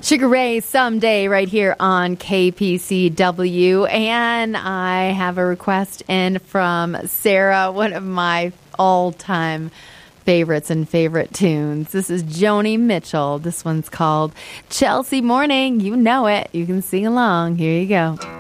Sugar Ray Someday right here on KPCW. And I have a request in from Sarah, one of my all-time favorites and favorite tunes. This is Joni Mitchell. This one's called Chelsea Morning. You know it. You can sing along. Here you go.